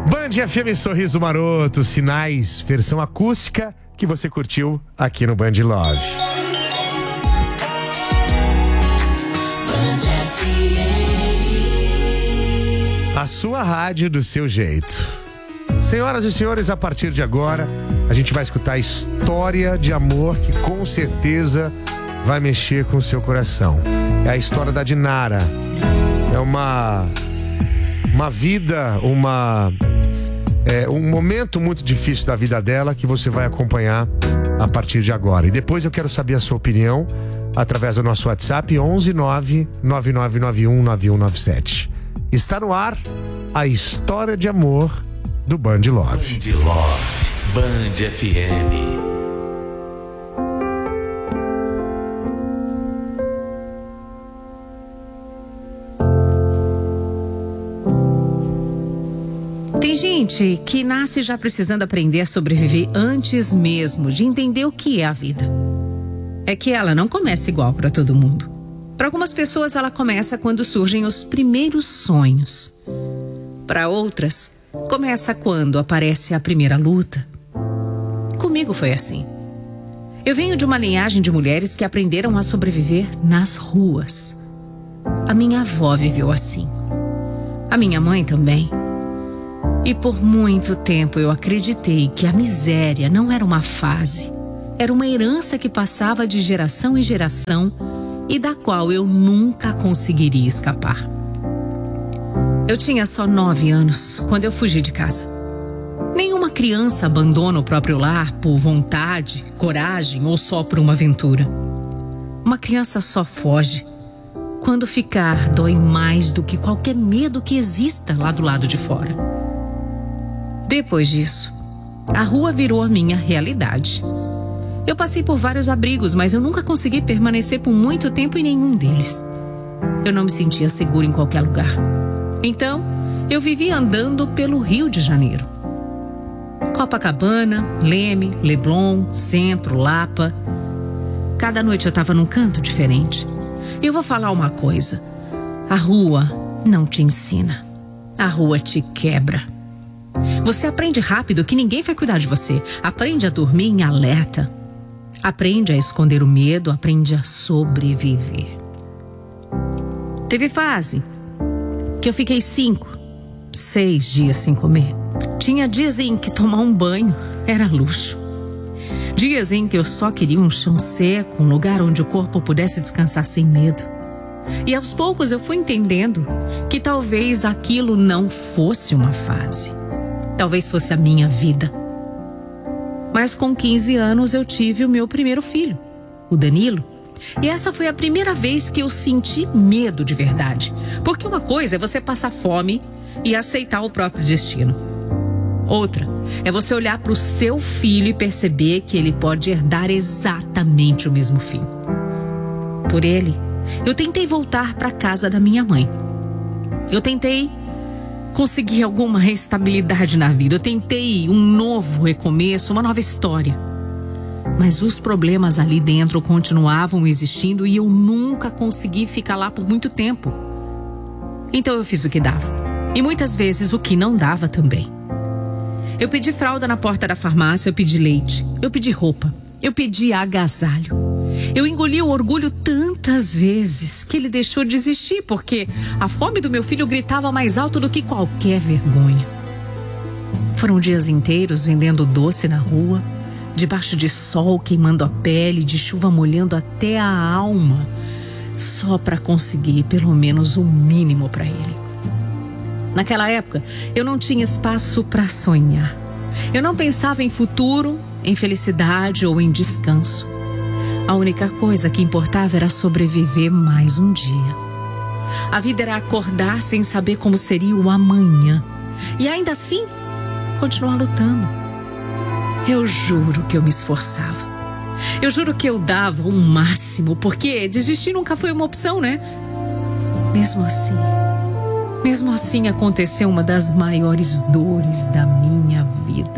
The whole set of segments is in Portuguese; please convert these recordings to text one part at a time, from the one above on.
Band FM Sorriso Maroto, Sinais, versão acústica que você curtiu aqui no Band Love. A sua rádio do seu jeito. Senhoras e senhores, a partir de agora, a gente vai escutar a história de amor que com certeza vai mexer com o seu coração. É a história da Dinara. É uma vida, um momento muito difícil da vida dela que você vai acompanhar a partir de agora. E depois eu quero saber a sua opinião através do nosso WhatsApp 11999919197. Está no ar a história de amor do Band Love. Band Love, Band FM. Tem gente que nasce já precisando aprender a sobreviver antes mesmo de entender o que é a vida. É que ela não começa igual para todo mundo. Para algumas pessoas ela começa quando surgem os primeiros sonhos. Para outras, começa quando aparece a primeira luta. Comigo foi assim. Eu venho de uma linhagem de mulheres que aprenderam a sobreviver nas ruas. A minha avó viveu assim. A minha mãe também. E por muito tempo eu acreditei que a miséria não era uma fase. Era uma herança que passava de geração em geração e da qual eu nunca conseguiria escapar. Eu tinha só 9 anos quando eu fugi de casa. Nenhuma criança abandona o próprio lar por vontade, coragem ou só por uma aventura. Uma criança só foge quando ficar dói mais do que qualquer medo que exista lá do lado de fora. Depois disso, a rua virou a minha realidade. Eu passei por vários abrigos, mas eu nunca consegui permanecer por muito tempo em nenhum deles. Eu não me sentia segura em qualquer lugar. Então, eu vivia andando pelo Rio de Janeiro. Copacabana, Leme, Leblon, Centro, Lapa. Cada noite eu estava num canto diferente. Eu vou falar uma coisa. A rua não te ensina. A rua te quebra. Você aprende rápido que ninguém vai cuidar de você. Aprende a dormir em alerta. Aprende a esconder o medo. Aprende a sobreviver. Teve fase que eu fiquei 5, 6 dias sem comer. Tinha dias em que tomar um banho era luxo. Dias em que eu só queria um chão seco, um lugar onde o corpo pudesse descansar sem medo. E aos poucos eu fui entendendo que talvez aquilo não fosse uma fase. Talvez fosse a minha vida. Mas com 15 anos eu tive o meu primeiro filho, o Danilo. E essa foi a primeira vez que eu senti medo de verdade. Porque uma coisa é você passar fome e aceitar o próprio destino. Outra é você olhar para o seu filho e perceber que ele pode herdar exatamente o mesmo fim. Por ele, eu tentei voltar para a casa da minha mãe. Eu tentei conseguir alguma estabilidade na vida. Eu tentei um novo recomeço, uma nova história. Mas os problemas ali dentro continuavam existindo e eu nunca consegui ficar lá por muito tempo. Então eu fiz o que dava. E muitas vezes o que não dava também. Eu pedi fralda na porta da farmácia, eu pedi leite, eu pedi roupa, eu pedi agasalho. Eu engoli o orgulho tantas vezes que ele deixou de existir, porque a fome do meu filho gritava mais alto do que qualquer vergonha. Foram dias inteiros vendendo doce na rua, debaixo de sol queimando a pele, de chuva molhando até a alma, só para conseguir pelo menos o mínimo para ele. Naquela época, eu não tinha espaço para sonhar. Eu não pensava em futuro, em felicidade ou em descanso. A única coisa que importava era sobreviver mais um dia. A vida era acordar sem saber como seria o amanhã. E ainda assim, continuar lutando. Eu juro que eu me esforçava. Eu juro que eu dava o máximo, porque desistir nunca foi uma opção, né? Mesmo assim aconteceu uma das maiores dores da minha vida.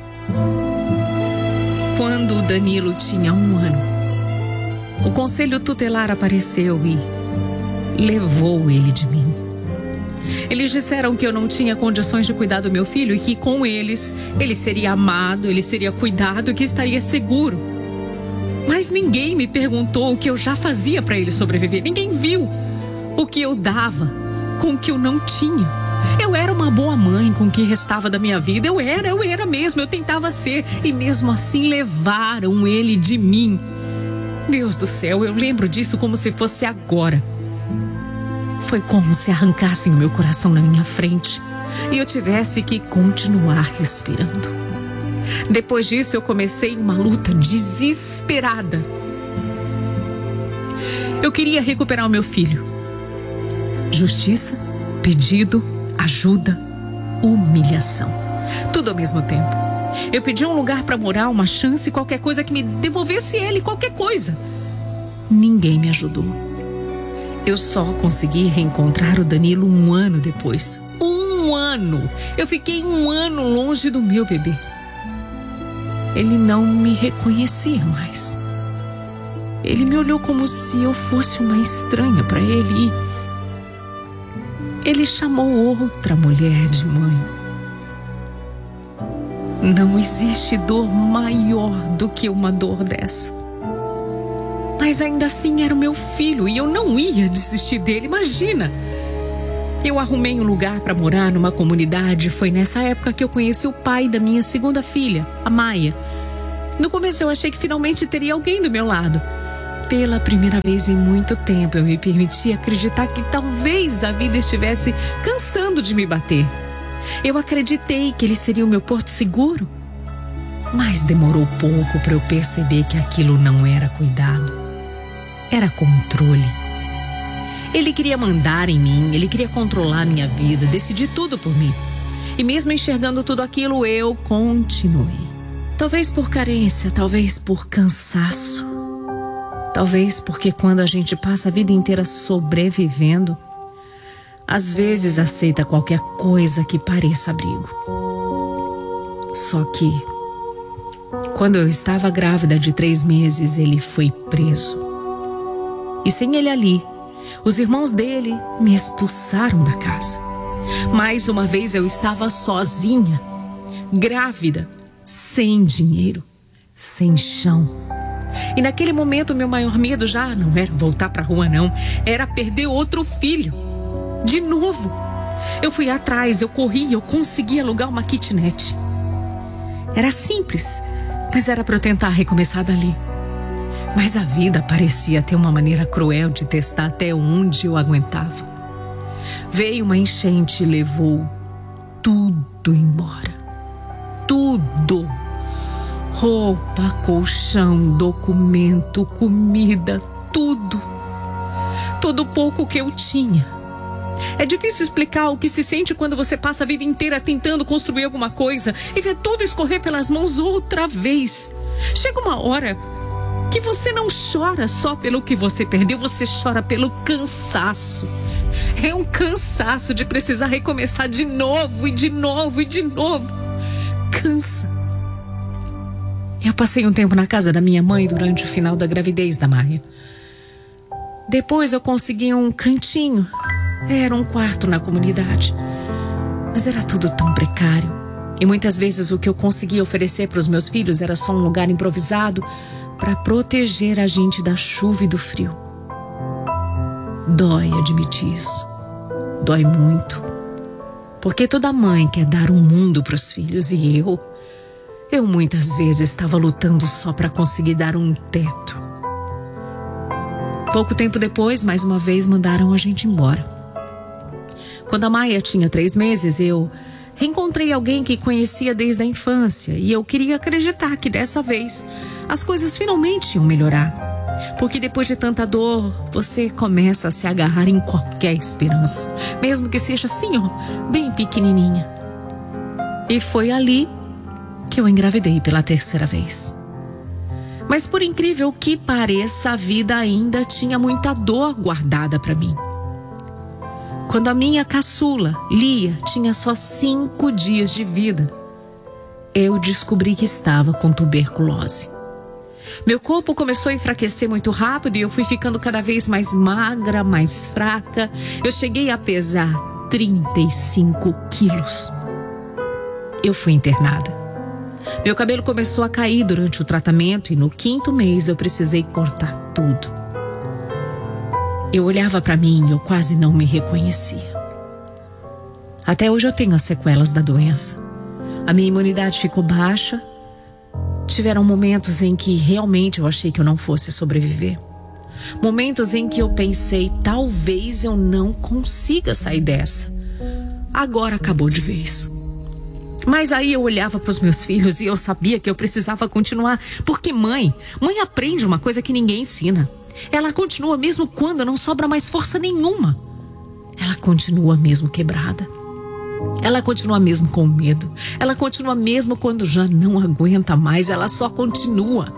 Quando o Danilo tinha 1 ano, o conselho tutelar apareceu e levou ele de mim. Eles disseram que eu não tinha condições de cuidar do meu filho e que com eles, ele seria amado, ele seria cuidado e que estaria seguro. Mas ninguém me perguntou o que eu já fazia para ele sobreviver. Ninguém viu o que eu dava com o que eu não tinha. Eu era uma boa mãe com o que restava da minha vida. Eu era mesmo. Eu tentava ser. E mesmo assim levaram ele de mim. Deus do céu, eu lembro disso como se fosse agora. Foi como se arrancassem o meu coração na minha frente e eu tivesse que continuar respirando. Depois disso, eu comecei uma luta desesperada. Eu queria recuperar o meu filho. Justiça, pedido, ajuda, humilhação. Tudo ao mesmo tempo. Eu pedi um lugar para morar, uma chance, qualquer coisa que me devolvesse ele, qualquer coisa. Ninguém me ajudou. Eu só consegui reencontrar o Danilo 1 ano depois. 1 ano! Eu fiquei 1 ano longe do meu bebê. Ele não me reconhecia mais. Ele me olhou como se eu fosse uma estranha para ele. Ele chamou outra mulher de mãe. Não existe dor maior do que uma dor dessa. Mas ainda assim era o meu filho e eu não ia desistir dele, imagina. Eu arrumei um lugar para morar numa comunidade. Foi nessa época que eu conheci o pai da minha segunda filha, a Maia. No começo eu achei que finalmente teria alguém do meu lado. Pela primeira vez em muito tempo eu me permiti acreditar que talvez a vida estivesse cansando de me bater. Eu acreditei que ele seria o meu porto seguro. Mas demorou pouco para eu perceber que aquilo não era cuidado. Era controle. Ele queria mandar em mim, ele queria controlar minha vida, decidir tudo por mim. E mesmo enxergando tudo aquilo, eu continuei. Talvez por carência, talvez por cansaço. Talvez porque quando a gente passa a vida inteira sobrevivendo, às vezes aceita qualquer coisa que pareça abrigo. Só que, quando eu estava grávida de 3 meses, ele foi preso. E sem ele ali, os irmãos dele me expulsaram da casa. Mais uma vez eu estava sozinha, grávida, sem dinheiro, sem chão. E naquele momento meu maior medo já não era voltar para a rua não, era perder outro filho. De novo. Eu fui atrás, eu corri, eu consegui alugar uma kitnet. Era simples, mas era para eu tentar recomeçar dali. Mas a vida parecia ter uma maneira cruel de testar até onde eu aguentava. Veio uma enchente e levou tudo embora. Tudo. Roupa, colchão, documento, comida, tudo. Todo pouco que eu tinha. É difícil explicar o que se sente quando você passa a vida inteira tentando construir alguma coisa e vê tudo escorrer pelas mãos outra vez. Chega uma hora que você não chora só pelo que você perdeu, você chora pelo cansaço. É um cansaço de precisar recomeçar de novo e de novo e de novo. Cansa. Eu passei um tempo na casa da minha mãe durante o final da gravidez da Maia. Depois eu consegui um cantinho. Era um quarto na comunidade. Mas era tudo tão precário. E muitas vezes o que eu conseguia oferecer para os meus filhos era só um lugar improvisado para proteger a gente da chuva e do frio. Dói admitir isso. Dói muito. Porque toda mãe quer dar um mundo para os filhos e eu muitas vezes estava lutando só para conseguir dar um teto. Pouco tempo depois, mais uma vez, mandaram a gente embora. Quando a Maia tinha 3 meses, eu reencontrei alguém que conhecia desde a infância e eu queria acreditar que dessa vez as coisas finalmente iam melhorar. Porque depois de tanta dor, você começa a se agarrar em qualquer esperança, mesmo que seja assim, bem pequenininha. E foi ali que eu engravidei pela 3ª vez. Mas por incrível que pareça, a vida ainda tinha muita dor guardada para mim. Quando a minha caçula, Lia, tinha só 5 dias de vida, eu descobri que estava com tuberculose. Meu corpo começou a enfraquecer muito rápido e eu fui ficando cada vez mais magra, mais fraca. Eu cheguei a pesar 35 quilos. Eu fui internada. Meu cabelo começou a cair durante o tratamento e no 5º mês eu precisei cortar tudo. Eu olhava para mim e eu quase não me reconhecia. Até hoje eu tenho as sequelas da doença. A minha imunidade ficou baixa. Tiveram momentos em que realmente eu achei que eu não fosse sobreviver. Momentos em que eu pensei, talvez eu não consiga sair dessa. Agora acabou de vez. Mas aí eu olhava para os meus filhos e eu sabia que eu precisava continuar. Porque mãe aprende uma coisa que ninguém ensina. Ela continua mesmo quando não sobra mais força nenhuma. Ela continua mesmo quebrada. Ela continua mesmo com medo. Ela continua mesmo quando já não aguenta mais. Ela só continua.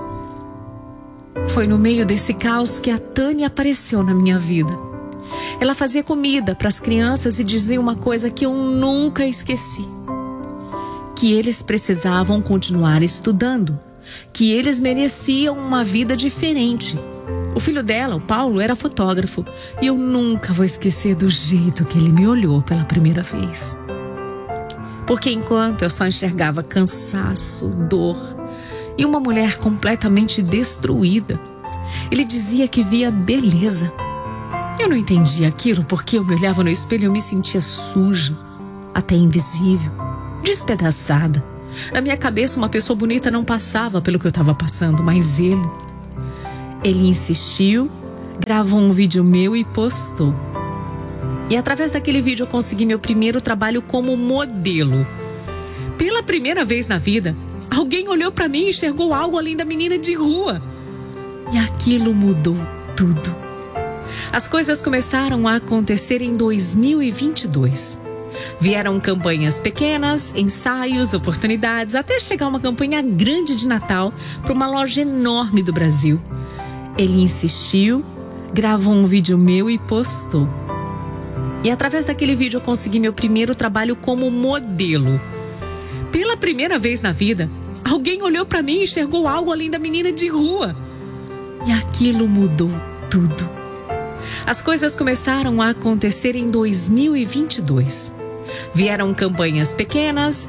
Foi no meio desse caos que a Tânia apareceu na minha vida. Ela fazia comida para as crianças e dizia uma coisa que eu nunca esqueci. Que eles precisavam continuar estudando. Que eles mereciam uma vida diferente. O filho dela, o Paulo, era fotógrafo. E eu nunca vou esquecer do jeito que ele me olhou pela primeira vez. Porque enquanto eu só enxergava cansaço, dor e uma mulher completamente destruída, ele dizia que via beleza. Eu não entendia aquilo porque eu me olhava no espelho e eu me sentia suja, até invisível, despedaçada. Na minha cabeça uma pessoa bonita não passava pelo que eu estava passando, mas ele insistiu, gravou um vídeo meu e postou. E através daquele vídeo eu consegui meu primeiro trabalho como modelo. Pela primeira vez na vida, alguém olhou para mim e enxergou algo além da menina de rua. E aquilo mudou tudo. As coisas começaram a acontecer em 2022. Vieram campanhas pequenas, ensaios, oportunidades, até chegar uma campanha grande de Natal para uma loja enorme do Brasil. Ele insistiu, gravou um vídeo meu e postou. E através daquele vídeo eu consegui meu primeiro trabalho como modelo. Pela primeira vez na vida, alguém olhou para mim e enxergou algo além da menina de rua. E aquilo mudou tudo. As coisas começaram a acontecer em 2022. Vieram campanhas pequenas,